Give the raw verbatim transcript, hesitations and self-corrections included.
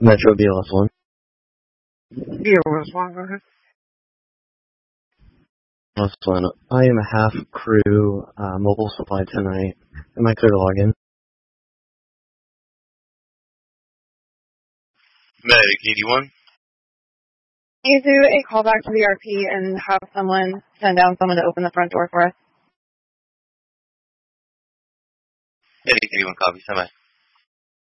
Metro B L S one. B L S one, go ahead. Last one. I am a half crew, uh, mobile supply tonight. Am I clear to log in? Medic eighty-one. You do a call back to the R P and have someone send down someone to open the front door for us. Medic eighty-one, copy. Semi.